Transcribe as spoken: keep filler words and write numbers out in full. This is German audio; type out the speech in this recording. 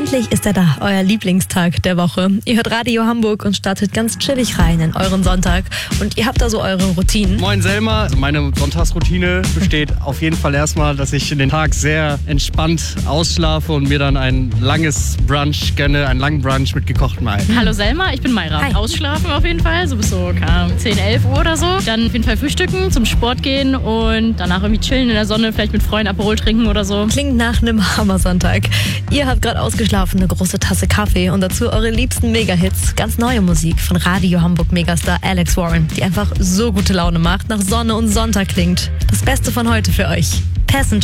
Endlich ist er da, euer Lieblingstag der Woche. Ihr hört Radio Hamburg und startet ganz chillig rein in euren Sonntag. Und ihr habt da so eure Routinen. Moin Selma, also meine Sonntagsroutine besteht auf jeden Fall erstmal, dass ich den Tag sehr entspannt ausschlafe und mir dann ein langes Brunch gönne, einen langen Brunch mit gekochtem Ei. Hallo Selma, ich bin Mayra. Hi. Ausschlafen auf jeden Fall, so bis so keine Ahnung, zehn, elf Uhr oder so. Dann auf jeden Fall frühstücken, zum Sport gehen und danach irgendwie chillen in der Sonne, vielleicht mit Freunden Aperol trinken oder so. Klingt nach einem Hammersonntag. Ihr habt gerade ausgeschlafen, eine große Tasse Kaffee und dazu eure liebsten Mega-Hits. Ganz neue Musik von Radio Hamburg Megastar Alex Warren, die einfach so gute Laune macht, nach Sonne und Sonntag klingt. Das Beste von heute für euch. Passenger.